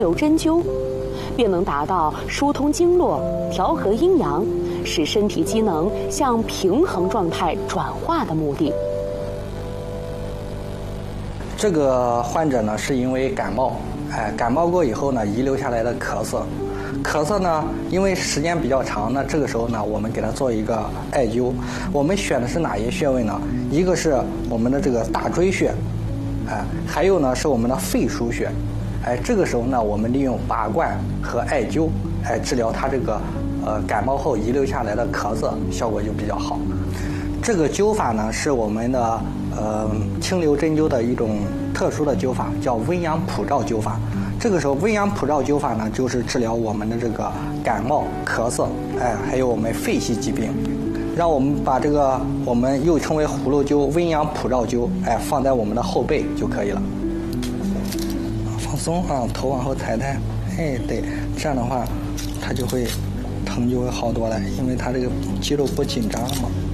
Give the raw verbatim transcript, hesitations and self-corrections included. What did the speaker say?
流针灸，并能达到疏通经络、调和阴阳，使身体机能向平衡状态转化的目的。 这个患者呢，是因为感冒，哎，感冒过以后呢，遗留下来的咳嗽，咳嗽呢，因为时间比较长，那这个时候呢，我们给他做一个艾灸。我们选的是哪些穴位呢？一个是我们的这个大椎穴，哎，还有呢是我们的肺腧穴，哎，这个时候呢，我们利用拔罐和艾灸，哎，治疗他这个呃感冒后遗留下来的咳嗽，效果就比较好。这个灸法呢，是我们的呃清流针灸的一种特殊的灸法，叫温阳普照灸法。这个时候温阳普照灸法呢，就是治疗我们的这个感冒、咳嗽，哎，还有我们肺系疾病。让我们把这个我们又称为葫芦灸、温阳普照灸，哎，放在我们的后背就可以了。放松啊，头往后抬抬，哎，对，这样的话，它就会疼就会好多了，因为它这个肌肉不紧张了嘛。